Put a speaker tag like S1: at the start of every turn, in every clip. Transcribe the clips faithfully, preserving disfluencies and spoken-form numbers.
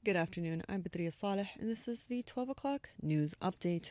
S1: Good afternoon, I'm Badria Saleh, and this is the twelve o'clock news update.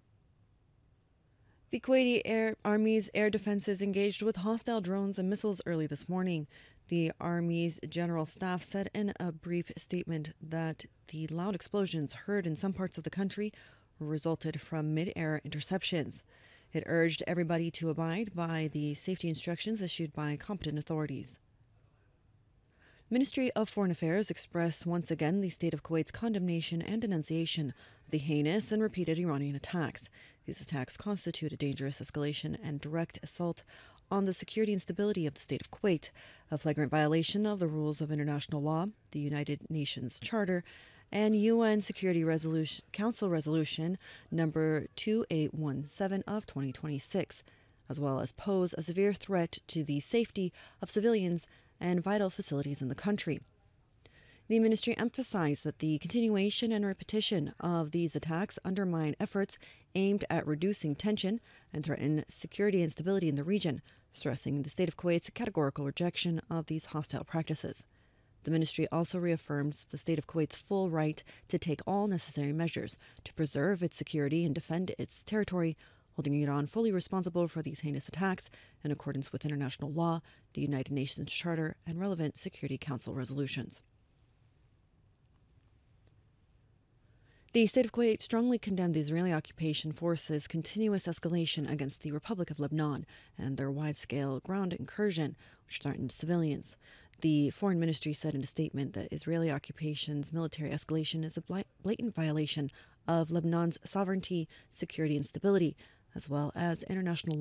S1: The Kuwaiti Air Army's air defenses engaged with hostile drones and missiles early this morning. The Army's General Staff said in a brief statement that the loud explosions heard in some parts of the country resulted from mid-air interceptions. It urged everybody to abide by the safety instructions issued by competent authorities. Ministry of Foreign Affairs expressed once again the state of Kuwait's condemnation and denunciation of the heinous and repeated Iranian attacks. These attacks constitute a dangerous escalation and direct assault on the security and stability of the state of Kuwait, a flagrant violation of the rules of international law, the United Nations Charter, and U N Security Resolution, Council Resolution number two eight one seven of twenty twenty-six, as well as pose a severe threat to the safety of civilians and vital facilities in the country. The ministry emphasized that the continuation and repetition of these attacks undermine efforts aimed at reducing tension and threaten security and stability in the region, stressing the state of Kuwait's categorical rejection of these hostile practices. The ministry also reaffirms the state of Kuwait's full right to take all necessary measures to preserve its security and defend its territory, holding Iran fully responsible for these heinous attacks in accordance with international law, the United Nations Charter, and relevant Security Council resolutions. The state of Kuwait strongly condemned the Israeli occupation forces' continuous escalation against the Republic of Lebanon and their wide-scale ground incursion, which threatened civilians. The Foreign Ministry said in a statement that Israeli occupation's military escalation is a blatant violation of Lebanon's sovereignty, security, and stability, as well as international law.